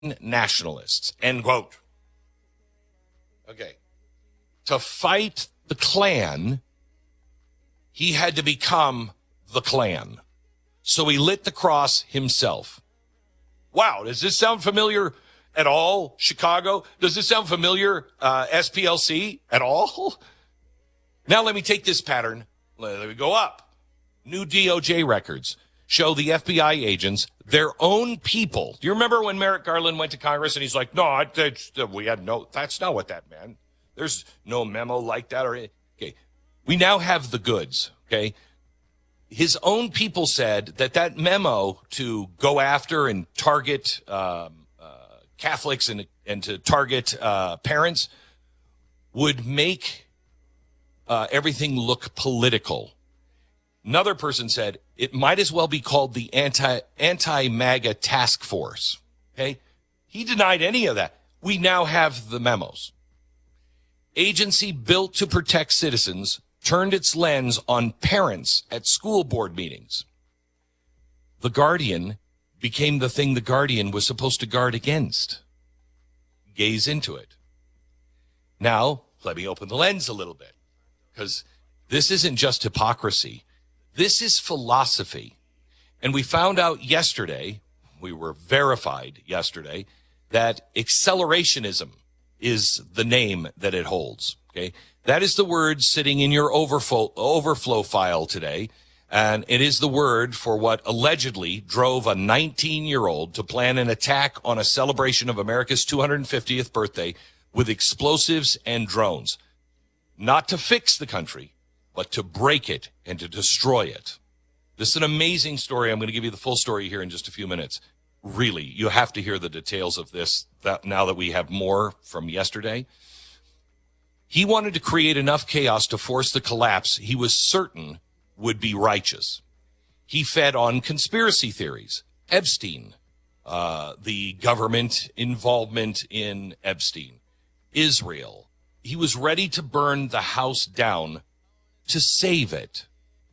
nationalists, end quote. Okay. To fight the Klan, he had to become the Klan. So he lit the cross himself. Wow, does this sound familiar at all, Chicago? Does this sound familiar, SPLC, at all? Now let me take this pattern. Let me go up. New DOJ records show the FBI agents, their own people. Do you remember when Merrick Garland went to Congress and he's like, no, that's not what that meant. There's no memo like that. Okay, we now have the goods, okay? His own people said that memo to go after and target Catholics and to target parents would make everything look political. Another person said it might as well be called the anti-MAGA task force. Okay? He denied any of that. We now have the memos. Agency built to protect citizens turned its lens on parents at school board meetings. The Guardian became the thing the Guardian was supposed to guard against. Gaze into it. Now, let me open the lens a little bit, because this isn't just hypocrisy. This is philosophy. And we found out yesterday, we were verified yesterday, that accelerationism is the name that it holds. Okay, that is the word sitting in your overflow file today. And it is the word for what allegedly drove a 19-year-old to plan an attack on a celebration of America's 250th birthday with explosives and drones. Not to fix the country, but to break it and to destroy it. This is an amazing story. I'm going to give you the full story here in just a few minutes. Really, you have to hear the details of this now that we have more from yesterday. He wanted to create enough chaos to force the collapse he was certain would be righteous. He fed on conspiracy theories. Epstein, the government involvement in Epstein, Israel. He was ready to burn the house down to save it.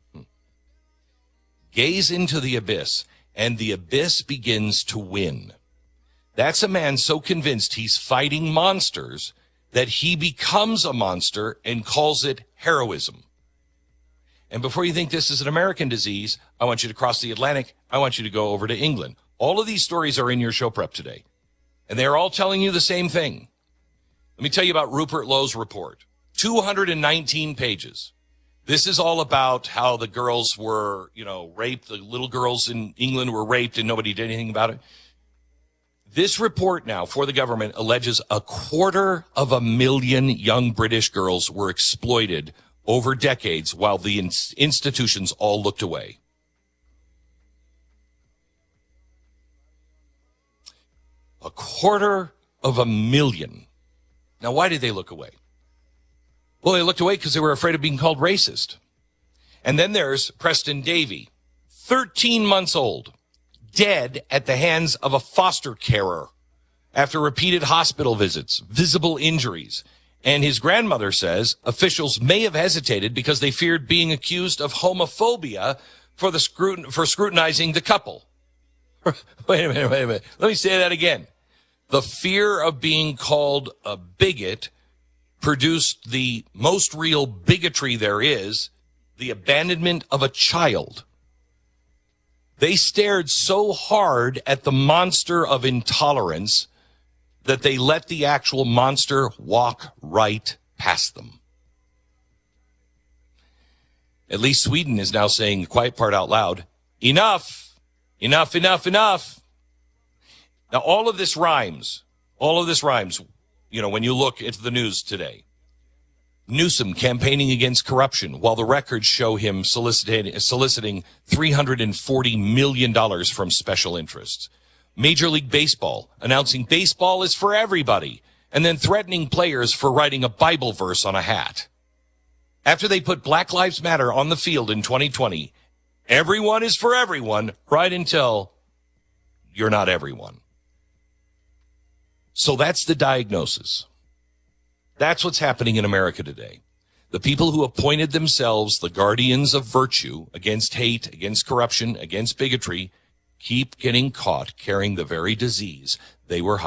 Gaze into the abyss, and the abyss begins to win. That's a man so convinced he's fighting monsters that he becomes a monster and calls it heroism. And before you think this is an American disease, I want you to cross the Atlantic. I want you to go over to England. All of these stories are in your show prep today, and they're all telling you the same thing. Let me tell you about Rupert Lowe's report. 219 pages. This is all about how the girls were, raped. The little girls in England were raped and nobody did anything about it. This report now for the government alleges 250,000 young British girls were exploited over decades while the institutions all looked away. A 250,000. Now, why did they look away? Well, they looked away because they were afraid of being called racist. And then there's Preston Davey, 13 months old, dead at the hands of a foster carer after repeated hospital visits, visible injuries. And his grandmother says officials may have hesitated because they feared being accused of homophobia for scrutinizing the couple. Wait a minute. Let me say that again. The fear of being called a bigot produced the most real bigotry there is, the abandonment of a child. They stared so hard at the monster of intolerance that they let the actual monster walk right past them. At least Sweden is now saying the quiet part out loud. Enough. Enough, enough, enough. Now, all of this rhymes. When you look into the news today. Newsom campaigning against corruption while the records show him soliciting $340 million from special interests. Major League Baseball announcing baseball is for everybody and then threatening players for writing a Bible verse on a hat. After they put Black Lives Matter on the field in 2020, everyone is for everyone right until you're not everyone. So that's the diagnosis. That's what's happening in America today. The people who appointed themselves the guardians of virtue against hate, against corruption, against bigotry, keep getting caught carrying the very disease they were